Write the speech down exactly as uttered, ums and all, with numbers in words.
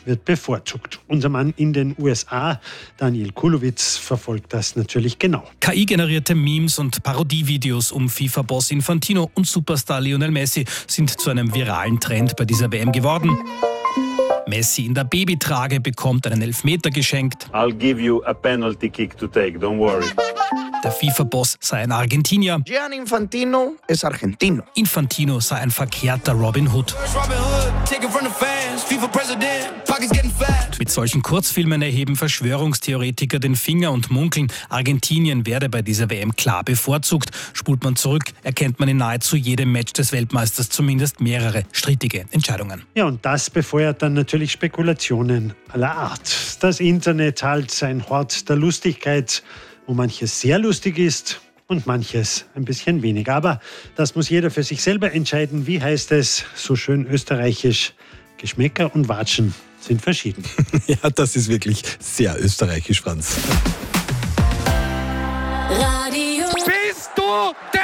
wird bevorzugt. Unser Mann in den U S A, Daniel Kulowitz, verfolgt das natürlich genau. K I-generierte Memes und Parodievideos um FIFA-Boss Infantino und Superstar Lionel Messi sind zu einem viralen Trend bei dieser W M geworden. Messi in der Babytrage bekommt einen Elfmeter geschenkt. I'll give you a penalty kick to take, don't worry. Der FIFA-Boss sei ein Argentinier. Gianni Infantino ist Argentino. Infantino sei ein verkehrter Robin Hood. Mit solchen Kurzfilmen erheben Verschwörungstheoretiker den Finger und munkeln, Argentinien werde bei dieser W M klar bevorzugt. Spult man zurück, erkennt man in nahezu jedem Match des Weltmeisters zumindest mehrere strittige Entscheidungen. Ja, und das befeuert dann natürlich Spekulationen aller Art. Das Internet halt ein Hort der Lustigkeit, wo manches sehr lustig ist und manches ein bisschen weniger. Aber das muss jeder für sich selber entscheiden. Wie heißt es so schön österreichisch? Geschmäcker und Watschen sind verschieden. Ja, das ist wirklich sehr österreichisch, Franz. Radio. Bist du der